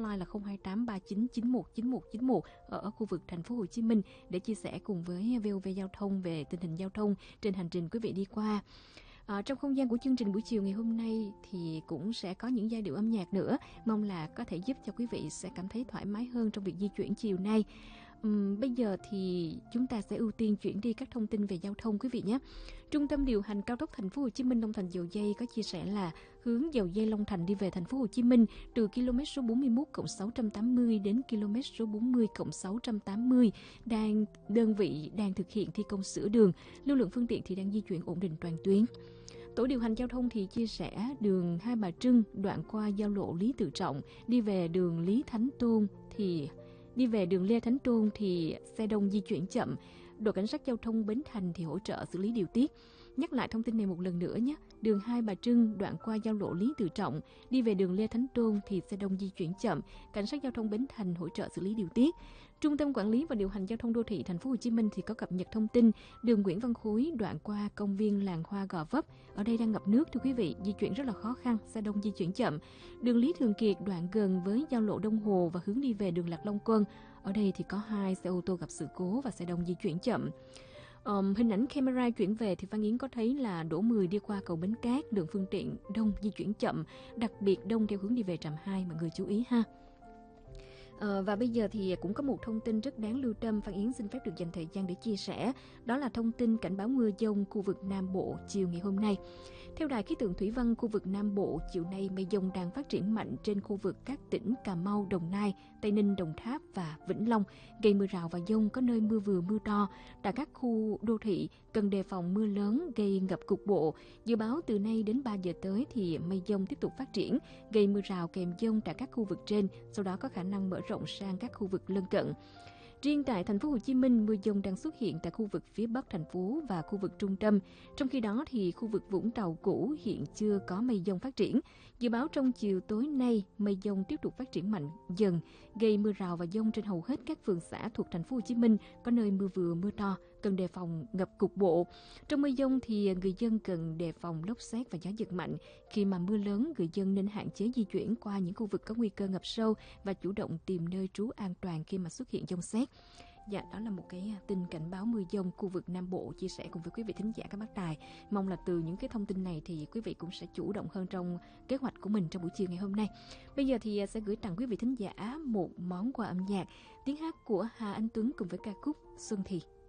hotline là 028 39 91 91 91 ở khu vực thành phố Hồ Chí Minh để chia sẻ cùng với VOV Giao thông về tình hình giao thông trên hành trình quý vị đi qua. Trong không gian của chương trình buổi chiều ngày hôm nay thì cũng sẽ có những giai điệu âm nhạc nữa, mong là có thể giúp cho quý vị sẽ cảm thấy thoải mái hơn trong việc di chuyển chiều nay. Bây giờ thì chúng ta sẽ ưu tiên chuyển đi các thông tin về giao thông quý vị nhé. Trung tâm điều hành cao tốc thành phố Hồ Chí Minh Long Thành Dầu Giây có chia sẻ là hướng Dầu Giây Long Thành đi về thành phố Hồ Chí Minh từ km số 41+680 đến km số 40+680 đơn vị đang thực hiện thi công sửa đường, lưu lượng phương tiện thì đang di chuyển ổn định toàn tuyến. Tổ điều hành giao thông thì chia sẻ đường Hai Bà Trưng đoạn qua giao lộ Lý Tự Trọng đi về đường Lê Thánh Tôn thì xe đông di chuyển chậm. Đội cảnh sát giao thông Bến Thành thì hỗ trợ xử lý điều tiết. Nhắc lại thông tin này một lần nữa nhé. Đường Hai Bà Trưng đoạn qua giao lộ Lý Tự Trọng đi về đường Lê Thánh Tôn thì xe đông di chuyển chậm. Cảnh sát giao thông Bến Thành hỗ trợ xử lý điều tiết. Trung tâm quản lý và điều hành giao thông đô thị thành phố Hồ Chí Minh thì có cập nhật thông tin đường Nguyễn Văn Khối đoạn qua công viên Làng Hoa Gò Vấp ở đây đang ngập nước thưa quý vị, di chuyển rất là khó khăn, xe đông di chuyển chậm. Đường Lý Thường Kiệt đoạn gần với giao lộ Đông Hồ và hướng đi về đường Lạc Long Quân, ở đây thì có 2 xe ô tô gặp sự cố và xe đông di chuyển chậm. Hình ảnh camera chuyển về thì Phan Yến có thấy là đổ 10 đi qua cầu Bến Cát, lượng phương tiện đông di chuyển chậm, đặc biệt đông theo hướng đi về Tràm 2, mọi người chú ý ha. Và bây giờ thì cũng có một thông tin rất đáng lưu tâm, Phan Yến xin phép được dành thời gian để chia sẻ. Đó là thông tin cảnh báo mưa dông khu vực Nam Bộ chiều ngày hôm nay. Theo Đài khí tượng thủy văn khu vực Nam Bộ, chiều nay mây dông đang phát triển mạnh trên khu vực các tỉnh Cà Mau, Đồng Nai, Tây Ninh, Đồng Tháp và Vĩnh Long, gây mưa rào và dông, có nơi mưa vừa mưa to. Tại các khu đô thị cần đề phòng mưa lớn gây ngập cục bộ. Dự báo từ nay đến 3 giờ tới thì mây dông tiếp tục phát triển, gây mưa rào kèm dông tại các khu vực trên, sau đó có khả năng mở rộng sang các khu vực lân cận. Riêng tại thành phố Hồ Chí Minh, mưa dông đang xuất hiện tại khu vực phía bắc thành phố và khu vực trung tâm. Trong khi đó thì khu vực Vũng Tàu cũ hiện chưa có mây dông phát triển. Dự báo trong chiều tối nay, mây dông tiếp tục phát triển mạnh dần, gây mưa rào và dông trên hầu hết các phường xã thuộc thành phố Hồ Chí Minh, có nơi mưa vừa mưa to, cần đề phòng ngập cục bộ. Trong mưa dông thì người dân cần đề phòng lốc sét và gió giật mạnh. Khi mà mưa lớn, người dân nên hạn chế di chuyển qua những khu vực có nguy cơ ngập sâu và chủ động tìm nơi trú an toàn khi mà xuất hiện dông sét. Dạ, đó là một cái tin cảnh báo mưa dông khu vực Nam Bộ chia sẻ cùng với quý vị thính giả các bác tài. Mong là từ những cái thông tin này thì quý vị cũng sẽ chủ động hơn trong kế hoạch của mình trong buổi chiều ngày hôm nay. Bây giờ thì sẽ gửi tặng quý vị thính giả một món quà âm nhạc, tiếng hát của Hà Anh Tuấn cùng với ca khúc Xuân Thì.